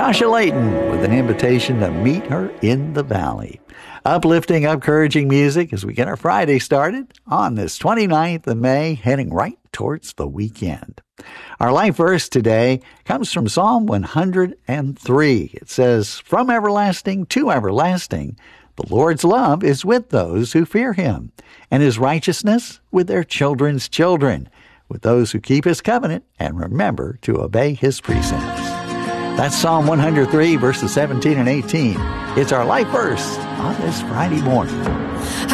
Tasha Layton with an invitation to meet her in the valley. Uplifting, encouraging music as we get our Friday started on this 29th of May, heading right towards the weekend. Our life verse today comes from Psalm 103. It says, "From everlasting to everlasting, the Lord's love is with those who fear him, and his righteousness with their children's children, with those who keep his covenant and remember to obey his precepts." That's Psalm 103, verses 17 and 18. It's our life verse on this Friday morning.